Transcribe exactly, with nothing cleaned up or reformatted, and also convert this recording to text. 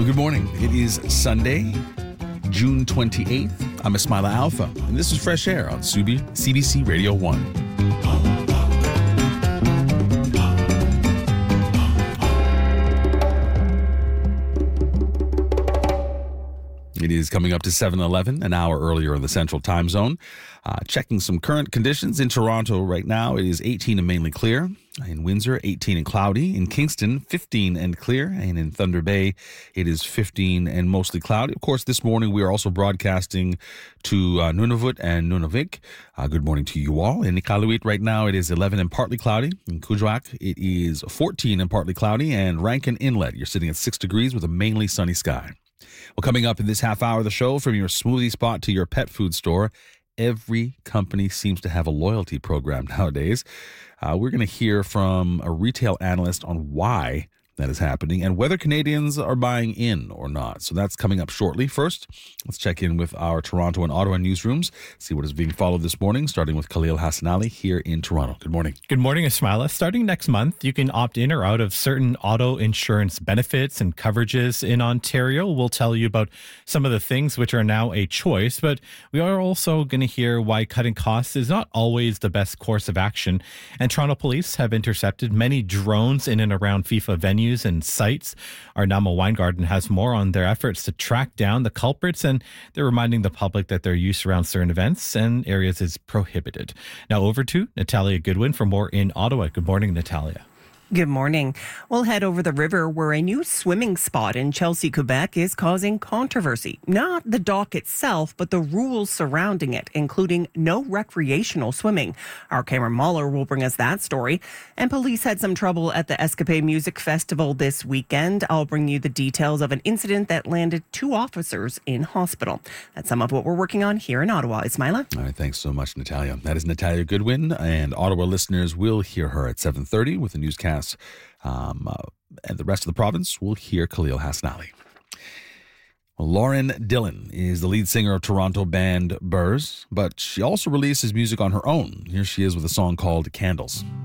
Well, good morning. It is Sunday, June twenty-eighth. I'm Ismaila Alpha, and this is Fresh Air on C B C Radio one. It is coming up to seven eleven, an hour earlier in the Central Time Zone. Uh, checking some current conditions in Toronto right now, it is eighteen and mainly clear. In Windsor, eighteen and cloudy. In Kingston, fifteen and clear. And in Thunder Bay, it is fifteen and mostly cloudy. Of course, this morning we are also broadcasting to uh, Nunavut and Nunavik. Uh, good morning to you all. In Iqaluit right now, it is eleven and partly cloudy. In Kuujjuaq, it is fourteen and partly cloudy. And Rankin Inlet, you're sitting at six degrees with a mainly sunny sky. Well, coming up in this half hour of the show, from your smoothie spot to your pet food store, every company seems to have a loyalty program nowadays. Uh, we're going to hear from a retail analyst on why that is happening and whether Canadians are buying in or not. So that's coming up shortly. First, let's check in with our Toronto and Ottawa newsrooms, see what is being followed this morning, starting with Khalil Hassanali here in Toronto. Good morning. Good morning, Ismaila. Starting next month, you can opt in or out of certain auto insurance benefits and coverages in Ontario. We'll tell you about some of the things which are now a choice, but we are also going to hear why cutting costs is not always the best course of action. And Toronto police have intercepted many drones in and around FIFA venues and sites. Our Nama Weingarten has more on their efforts to track down the culprits, and they're reminding the public that their use around certain events and areas is prohibited. Now over to Natalia Goodwin for more in Ottawa. Good morning, Natalia. Good morning. We'll head over the river where a new swimming spot in Chelsea, Quebec is causing controversy. Not the dock itself, but the rules surrounding it, including no recreational swimming. Our Cameron Mahler will bring us that story. And police had some trouble at the Escapade Music Festival this weekend. I'll bring you the details of an incident that landed two officers in hospital. That's some of what we're working on here in Ottawa. Ismaila? All right, thanks so much, Natalia. That is Natalia Goodwin, and Ottawa listeners will hear her at seven thirty with the newscast. Um, uh, and the rest of the province will hear Khalil Hassanali. Well, Lauren Dillon is the lead singer of Toronto band Burrs, but she also releases music on her own. Here she is with a song called Candles.